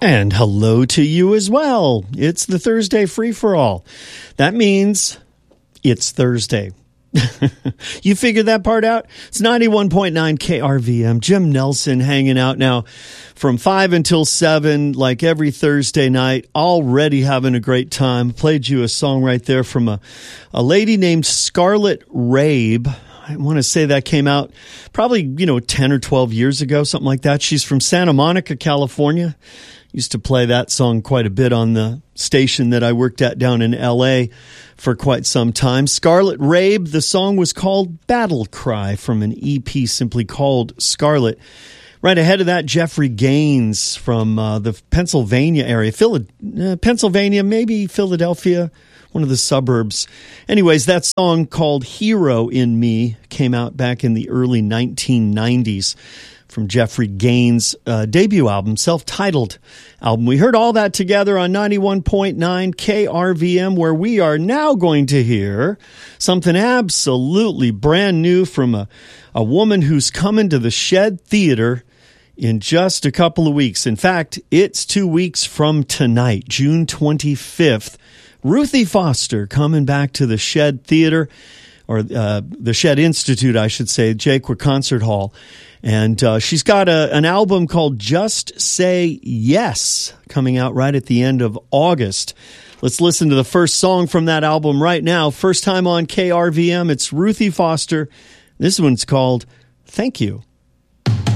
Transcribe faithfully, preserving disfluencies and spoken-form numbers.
And hello to you as well. It's the Thursday free-for-all. That means it's Thursday. You figured that part out? It's ninety-one point nine K R V M. Jim Nelson hanging out now from five until seven, like every Thursday night. Already having a great time. Played you a song right there from a, a lady named Scarlett Rabe. I want to say that came out probably, you know, ten or twelve years ago, something like that. She's from Santa Monica, California. Used to play that song quite a bit on the station that I worked at down in L A for quite some time. Scarlett Rabe, the song was called Battle Cry from an E P simply called Scarlet. Right ahead of that, Jeffrey Gaines from uh, the Pennsylvania area, Phil- uh, Pennsylvania, maybe Philadelphia, one of the suburbs. Anyways, that song called Hero in Me came out back in the early nineteen nineties. From Jeffrey Gaines' uh, debut album, self-titled album. We heard all that together on ninety-one point nine K R V M, where we are now going to hear something absolutely brand new from a, a woman who's coming to the Shed Theater in just a couple of weeks. In fact, it's two weeks from tonight, June twenty-fifth. Ruthie Foster coming back to the Shed Theater, or uh, the Shed Institute, I should say, Jaquia Concert Hall. And uh, she's got a, an album called Just Say Yes coming out right at the end of August. Let's listen to the first song from that album right now. First time on K R V M, it's Ruthie Foster. This one's called Thank You.